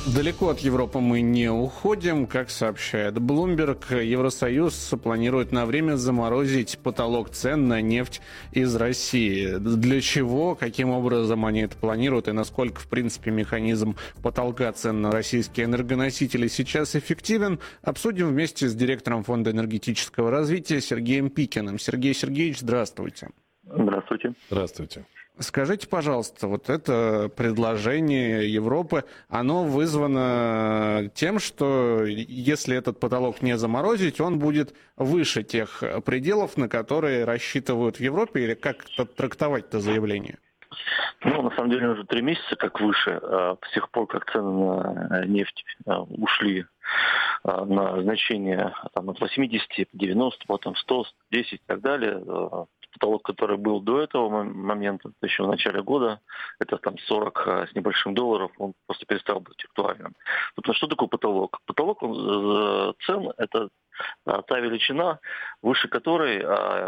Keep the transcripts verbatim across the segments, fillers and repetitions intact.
Далеко от Европы мы не уходим. Как сообщает Bloomberg, Евросоюз планирует на время заморозить потолок цен на нефть из России. Для чего, каким образом они это планируют и насколько, в принципе, механизм потолка цен на российские энергоносители сейчас эффективен, обсудим вместе с директором Фонда энергетического развития Сергеем Пикиным. Сергей Сергеевич, здравствуйте. Здравствуйте. Здравствуйте. Скажите, пожалуйста, вот это предложение Европы, оно вызвано тем, что если этот потолок не заморозить, он будет выше тех пределов, на которые рассчитывают в Европе, или как это трактовать это заявление? Ну, на самом деле, уже три месяца как выше, с тех пор, как цены на нефть ушли на значение там, от восьмидесяти, девяноста, потом сто, десять и так далее. Потолок, который был до этого момента, еще в начале года, это там сорок с небольшим долларов, он просто перестал быть актуальным. Потому что такое потолок? Потолок он, цен – это та величина, выше которой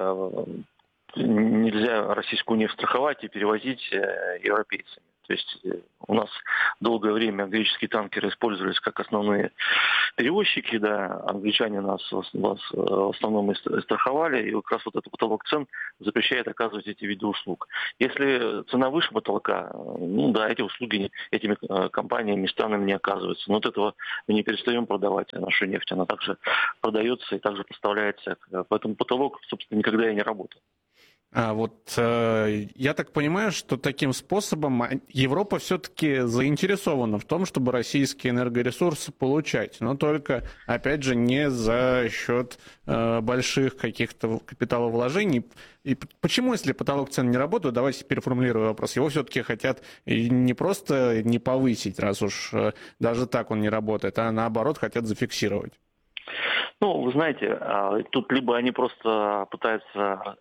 нельзя российскую нефть страховать и перевозить европейцами. То есть у нас долгое время греческие танкеры использовались как основные перевозчики, да, англичане нас, нас в основном и страховали, и как раз вот этот потолок цен запрещает оказывать эти виды услуг. Если цена выше потолка, ну да, эти услуги этими компаниями, странами не оказываются. Но от этого мы не перестаем продавать нашу нефть, она также продается и также поставляется. Поэтому потолок, собственно, никогда и не работает. А вот э, я так понимаю, что таким способом Европа все-таки заинтересована в том, чтобы российские энергоресурсы получать, но только, опять же, не за счет э, больших каких-то капиталовложений. И почему, если потолок цен не работает, давайте переформулирую вопрос, его все-таки хотят не просто не повысить, раз уж э, даже так он не работает, а наоборот хотят зафиксировать? Ну, вы знаете, тут либо они просто пытаются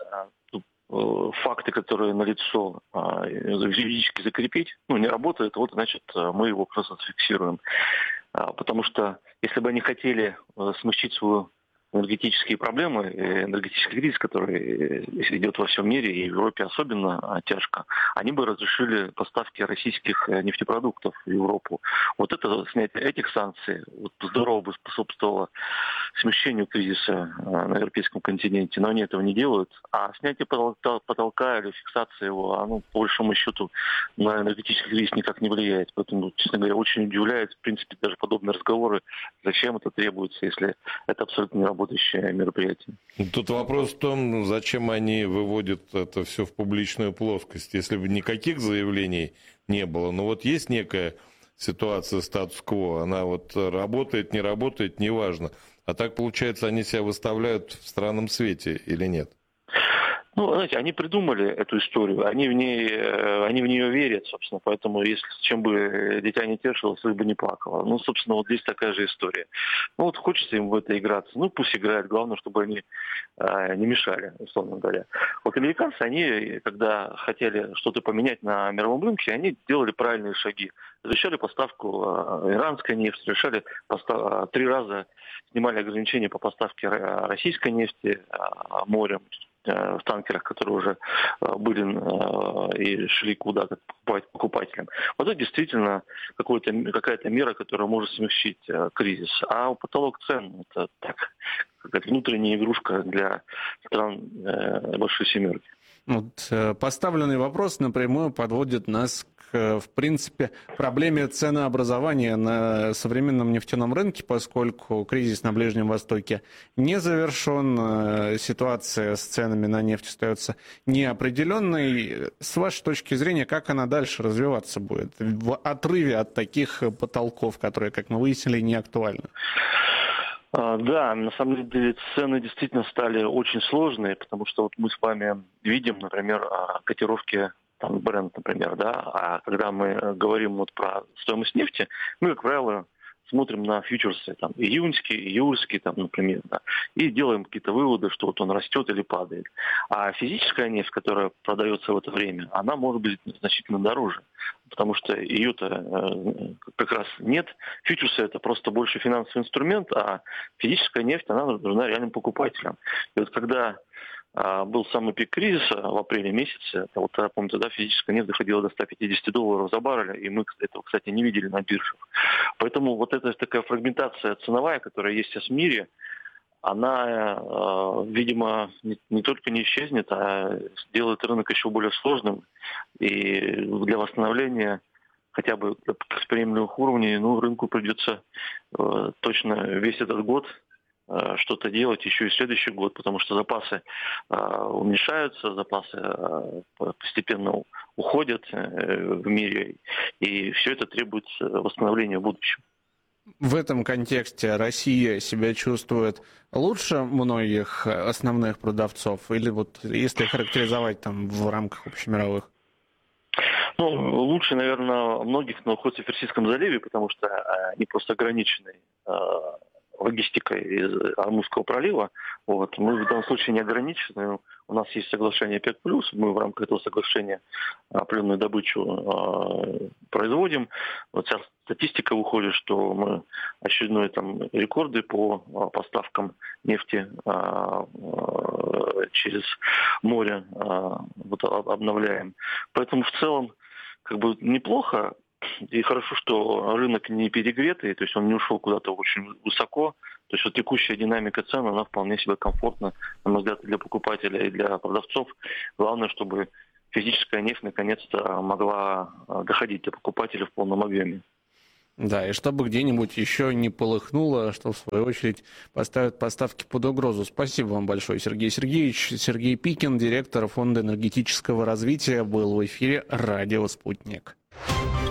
факты, которые налицо, юридически закрепить, ну, не работает, вот, значит, мы его просто зафиксируем. Потому что, если бы они хотели смягчить свою энергетические проблемы, энергетический кризис, который идет во всем мире, и в Европе особенно тяжко, они бы разрешили поставки российских нефтепродуктов в Европу. Вот это снятие этих санкций вот, здорово бы способствовало смещению кризиса на европейском континенте, но они этого не делают. А снятие потолка, потолка или фиксация его, оно, по большому счету, на энергетический кризис никак не влияет. Поэтому, честно говоря, очень удивляет, в принципе, даже подобные разговоры, зачем это требуется, если это абсолютно не работает. Работающее мероприятие. Тут вопрос в том, зачем они выводят это все в публичную плоскость, если бы никаких заявлений не было. Но вот есть некая ситуация статус-кво, она вот работает, не работает, неважно. А так, получается, они себя выставляют в странном свете или нет? Ну, знаете, они придумали эту историю, они в ней, они в нее верят, собственно, поэтому если чем бы дитя не тешилось, бы не плакало. Ну, собственно, вот здесь такая же история. Ну, вот хочется им в это играться, ну, пусть играют, главное, чтобы они э, не мешали, условно говоря. Вот американцы, они, когда хотели что-то поменять на мировом рынке, они делали правильные шаги. Разрешали поставку э, иранской нефти, разрешали постав... три раза снимали ограничения по поставке российской нефти э, морем, в танкерах, которые уже были и шли куда-то покупателям. Вот это действительно какая-то мера, которая может смягчить кризис. А потолок цен – это так, какая-то внутренняя игрушка для стран большой семерки. Вот, поставленный вопрос напрямую подводит нас к, в принципе, проблеме ценообразования на современном нефтяном рынке, поскольку кризис на Ближнем Востоке не завершен, ситуация с ценами на нефть остается неопределенной. С вашей точки зрения, как она дальше развиваться будет в отрыве от таких потолков, которые, как мы выяснили, не актуальны? Да, на самом деле цены действительно стали очень сложные, потому что вот мы с вами видим, например, котировки там бренд, например, да, а когда мы говорим вот про стоимость нефти, мы, как правило, смотрим на фьючерсы, там, июньские, июльские, там, например, да, и делаем какие-то выводы, что вот он растет или падает. А физическая нефть, которая продается в это время, она может быть значительно дороже, потому что ее-то э, как раз нет. Фьючерсы – это просто больше финансовый инструмент, а физическая нефть, она нужна реальным покупателям. И вот когда был самый пик кризиса в апреле месяце. Вот, я помню, тогда физическая нефть доходила до ста пятидесяти долларов за баррель, и мы этого, кстати, не видели на биржах. Поэтому вот эта такая фрагментация ценовая, которая есть сейчас в мире, она, видимо, не только не исчезнет, а сделает рынок еще более сложным. И для восстановления хотя бы с приемлемых уровней, ну, рынку придется точно весь этот год что-то делать еще и следующий год, потому что запасы э, уменьшаются, запасы э, постепенно уходят э, в мире, и все это требует восстановления в будущем. В этом контексте Россия себя чувствует лучше многих основных продавцов, или вот если характеризовать там в рамках общемировых? Ну, лучше, наверное, многих находятся в Персидском заливе, потому что они просто ограничены э, логистикой из Ормузского пролива. Вот. Мы в данном случае не ограничены. У нас есть соглашение ОПЕК+, мы в рамках этого соглашения определенную добычу э, производим. Вот вся статистика выходит, что мы очередные там рекорды по поставкам нефти э, э, через море э, вот, обновляем. Поэтому в целом как бы неплохо. И хорошо, что рынок не перегретый, то есть он не ушел куда-то очень высоко. То есть вот текущая динамика цен, она вполне себе комфортна, на мой взгляд, для покупателя и для продавцов. Главное, чтобы физическая нефть наконец-то могла доходить до покупателя в полном объеме. Да, и чтобы где-нибудь еще не полыхнуло, что в свою очередь поставит поставки под угрозу. Спасибо вам большое, Сергей Сергеевич. Сергей Пикин, директор Фонда энергетического развития, был в эфире «Радио Спутник».